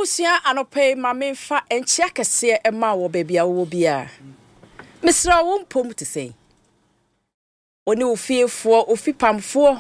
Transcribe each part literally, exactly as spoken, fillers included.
Abusia anope mame fa enchia kese ema wo baby a wo bia. Misra wo mpom te sei. Oni ofiefo ofipamfo.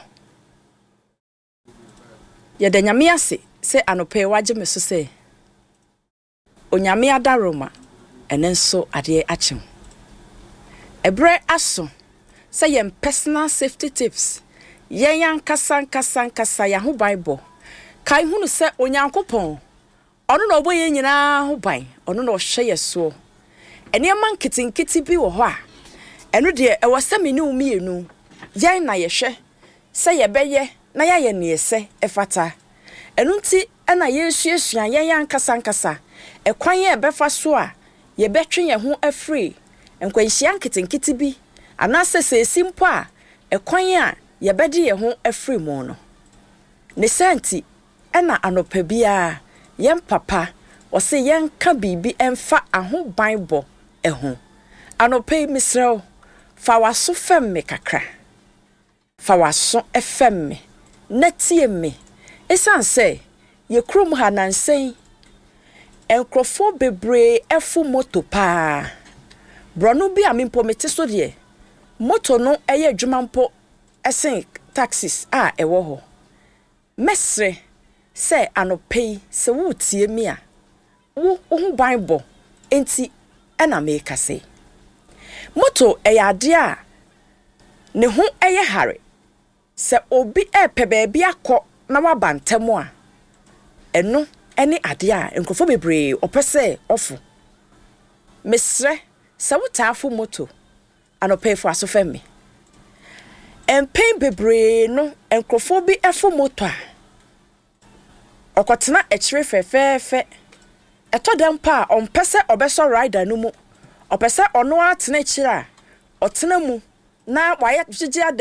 Ye da nyame ase se anope waje me so se. Onyame adaroma ene nso ade achim. Ebre aso se yem personal safety tips. Yen yan kasan kasan kasa ya ho Bible. Kai hunu se onyankopon ono na oboye nyina ho ban ono na ohye yeso ene man kitinkiti bi wo ho a eno de e wose me ne umienu yan na yehwe se yebeye na ya ye ne ese efata eno nti na yesuesua yan yan kasa nkasa e kwan ye befa so a ye betwe ye ho afri enkwanhia nkitinkiti bi anase se simpo a e kwan a ye bede ye ho afri mu no ne santi ena anopa bia yen papa o se yen ka bibi emfa aho Bible eho anopa misrel fa waso fem me kakra fa waso efem me natie me esan se ye krom ha nansen enkrofo bebre efu moto pa brono bi amimpo mete so de moto no eye adwumampo esen taxis a ewo ho mesre se anope se wutie mi a wo ho Bible enti ena me kase moto eyade a ne ho eye hare se obi epe baabi akọ na wabantemu a eno ene ade a enkrofo bebre opese ofu mesre se wutaafo moto anope fo aso me empen bebre no enkrofo bi efo moto a okotena echire fefefe etodem pa ompese obeso rider no mu opese ono atena echire a otena mu na waye jiji